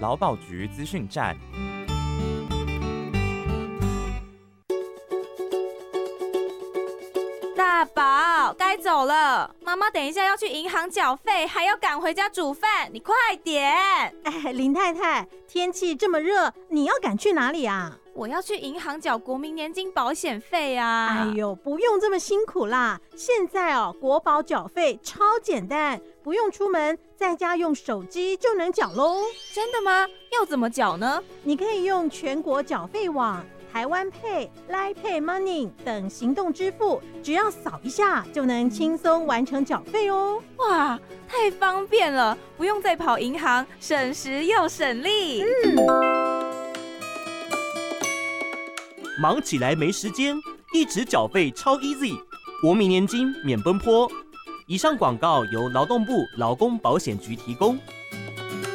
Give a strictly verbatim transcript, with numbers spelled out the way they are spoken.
劳保局资讯站。 大宝，该走了，妈妈等一下要去银行缴费，还要赶回家煮饭，你快点！ 哎，林太太，天气这么热，你要赶去哪里啊？ 我要去银行缴国民年金保险费啊！ 哎呦，不用这么辛苦啦，现在哦，国保缴费超简单，不用出门，在家用手机就能缴咯。 真的吗？要怎么缴呢？ 你可以用全国缴费网、台湾 Pay、Line Pay Money 等行动支付，只要扫一下就能轻松完成缴费哦。 哇，太方便了，不用再跑银行，省时又省力。 嗯， 忙起来没时间，一直缴费超 easy， 国民年金免奔波。以上广告由劳动部劳工保险局提供。